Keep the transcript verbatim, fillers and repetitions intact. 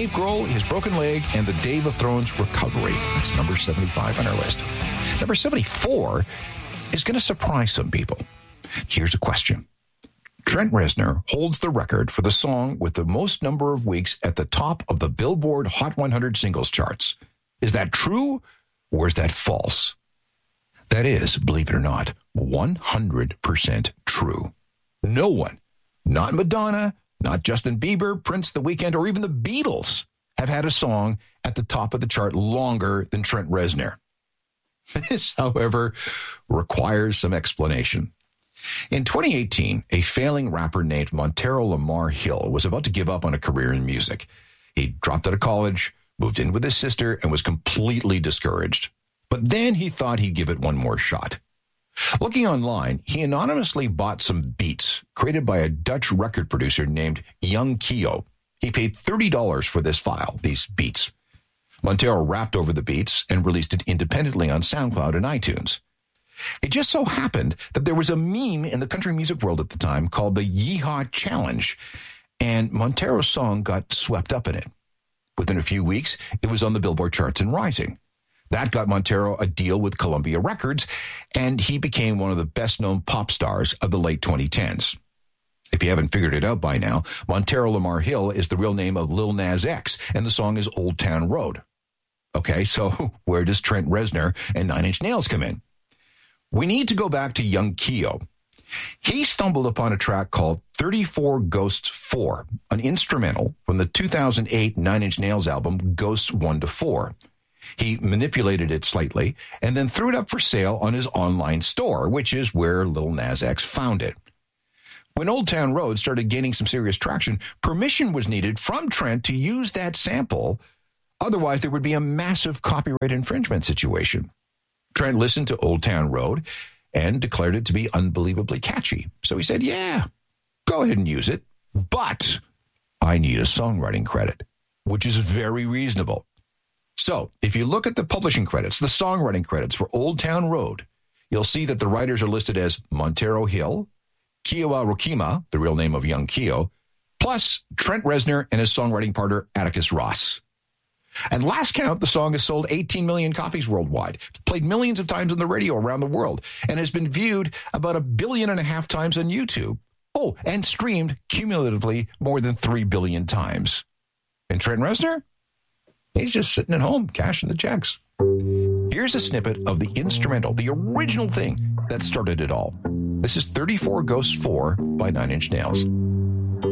Dave Grohl, his broken leg, and the Dave of Thrones recovery. That's number seventy-five on our list. Number seventy-four is going to surprise some people. Here's a question. Trent Reznor holds the record for the song with the most number of weeks at the top of the Billboard Hot one hundred singles charts. Is that true or is that false? That is, believe it or not, one hundred percent true. No one, not Madonna, not Justin Bieber, Prince, The Weeknd, or even the Beatles have had a song at the top of the chart longer than Trent Reznor. This, however, requires some explanation. In twenty eighteen, a failing rapper named Montero Lamar Hill was about to give up on a career in music. He dropped out of college, moved in with his sister, and was completely discouraged. But then he thought he'd give it one more shot. Looking online, he anonymously bought some beats created by a Dutch record producer named Young Kio. He paid thirty dollars for this file, these beats. Montero rapped over the beats and released it independently on SoundCloud and iTunes. It just so happened that there was a meme in the country music world at the time called the Yeehaw Challenge, and Montero's song got swept up in it. Within a few weeks, it was on the Billboard charts and rising. That got Montero a deal with Columbia Records, and he became one of the best-known pop stars of the late twenty tens. If you haven't figured it out by now, Montero Lamar Hill is the real name of Lil Nas X, and the song is Old Town Road. Okay, so where does Trent Reznor and Nine Inch Nails come in? We need to go back to Young Kio. He stumbled upon a track called thirty-four Ghosts four, an instrumental from the two thousand eight Nine Inch Nails album Ghosts one to four. He manipulated it slightly and then threw it up for sale on his online store, which is where Lil Nas X found it. When Old Town Road started gaining some serious traction, permission was needed from Trent to use that sample. Otherwise, there would be a massive copyright infringement situation. Trent listened to Old Town Road and declared it to be unbelievably catchy. So he said, yeah, go ahead and use it, but I need a songwriting credit, which is very reasonable. So if you look at the publishing credits, the songwriting credits for Old Town Road, you'll see that the writers are listed as Montero Hill, Kiowa Rokima, the real name of Young Kio, plus Trent Reznor and his songwriting partner Atticus Ross. And last count, the song has sold eighteen million copies worldwide, played millions of times on the radio around the world, and has been viewed about a billion and a half times on YouTube. Oh, and streamed cumulatively more than three billion times. And Trent Reznor? He's just sitting at home, cashing the checks. Here's a snippet of the instrumental, the original thing that started it all. This is thirty-four Ghosts four by Nine Inch Nails.